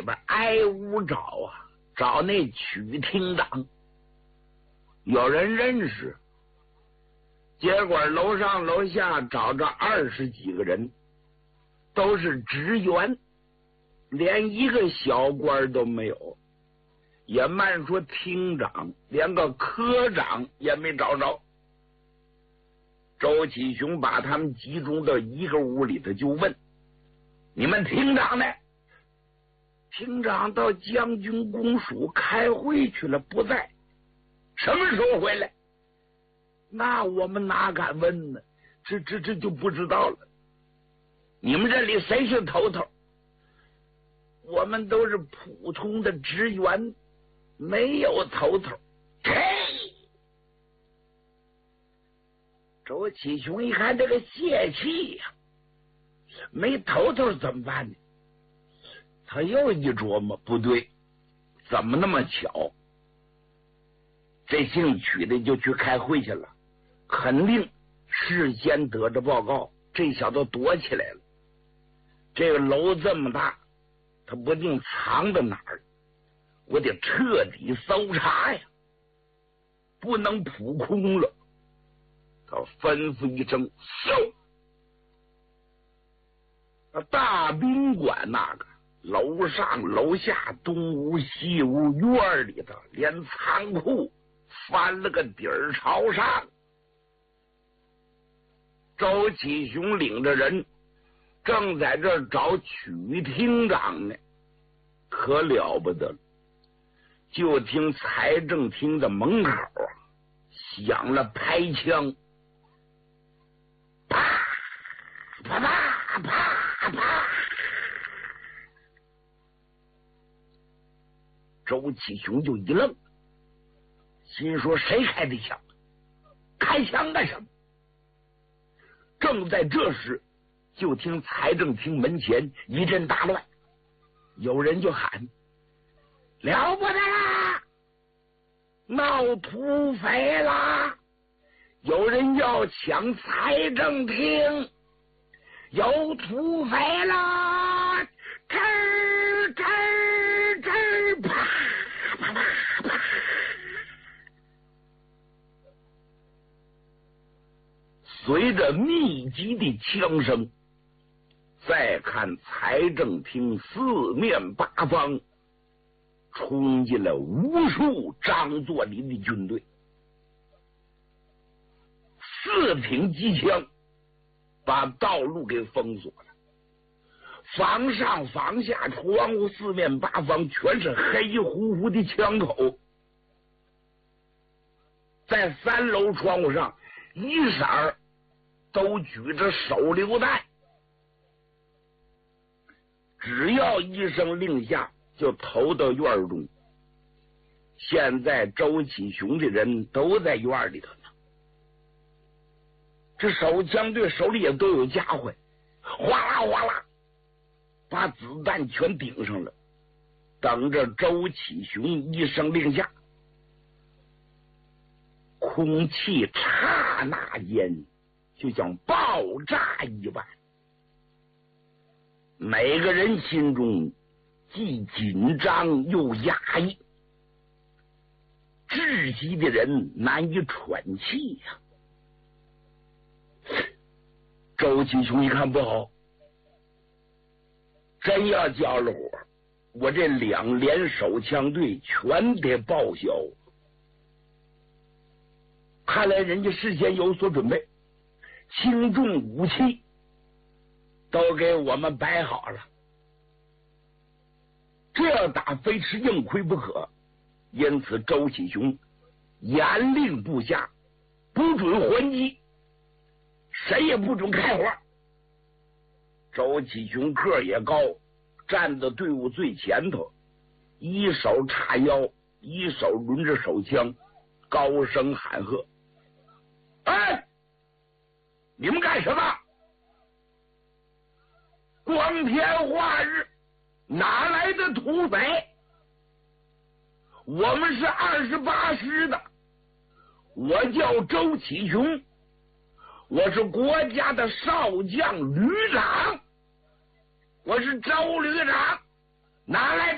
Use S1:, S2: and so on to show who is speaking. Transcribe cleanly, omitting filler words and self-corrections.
S1: 边挨屋找啊，找那曲厅长，有人认识。结果楼上楼下找着20几个人，都是职员，连一个小官都没有，也慢说厅长，连个科长也没找着。周启雄把他们集中到一个屋里头，就问：你们厅长呢？厅长到将军公署开会去了，不在。什么时候回来？那我们哪敢问呢？这就不知道了。你们这里谁是头头？我们都是普通的职员，没有头头。嘿！周启雄一看这个泄气呀，没头头怎么办呢？他又一琢磨，不对，怎么那么巧？这姓曲的就去开会去了，肯定事先得着报告，这小子躲起来了。这个楼这么大，他不定藏到哪儿，我得彻底搜查呀，不能扑空了。他吩咐一声，咻！大宾馆那个楼上楼下东屋西屋院里头，连仓库翻了个底儿朝上。周启雄领着人正在这儿找曲厅长呢，可了不得了！就听财政厅的门口啊响了拍枪，啪啪啪啪啪！周启雄就一愣，心说谁开的枪？开枪干什么？正在这时，就听财政厅门前一阵大乱，有人就喊：了不得啦，闹土匪啦，有人要抢财政厅，有土匪啦！吱吱吱，啪啪啪啪！随着密集的枪声，再看财政厅四面八方冲进了无数张作霖的军队，4挺机枪把道路给封锁了，房上房下窗户四面八方全是黑乎乎的枪口，在3楼窗户上一色都举着手榴弹，只要一声令下就投到院中。现在周启雄的人都在院里头呢，这手枪队手里也都有家伙，哗啦哗啦把子弹全顶上了，等着周启雄一声令下。空气刹那间就像爆炸一般，每个人心中既紧张又压抑，窒息的人难以喘气呀。周启雄一看不好，真要交了火，我这2连手枪队全得报销。看来人家事先有所准备，轻重武器都给我们摆好了，这要打非吃硬亏不可。因此周启雄严令部下不准还击，谁也不准开火。周启雄个也高，站在队伍最前头，一手叉腰，一手抡着手枪，高声喊喝：哎，你们干什么？光天化日，哪来的土匪？我们是28师的，我叫周启雄，我是国家的少将旅长，我是周旅长，哪来的